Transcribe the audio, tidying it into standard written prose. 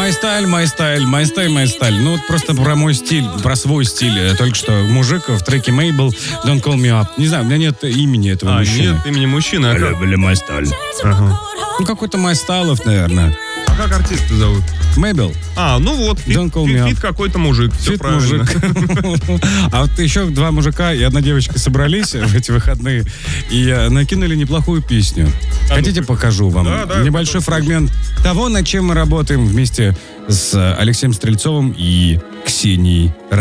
My style. Ну, вот просто про мой стиль, про свой стиль. Только что мужик в треке Mabel Don't Call Me Up. Не знаю, у меня нет имени этого мужчины. Нет имени мужчины. I love my style. Ага. Ну, какой-то My Style, наверное. А как артиста зовут? Mabel. Ну вот, фит какой-то мужик. Все Фит правильно. мужик. А вот еще 2 мужика и 1 девочка собрались в эти выходные и накинули неплохую песню. Хотите, покажу вам? Да, небольшой фрагмент того, над чем мы работаем вместе с Алексеем Стрельцовым и Ксенией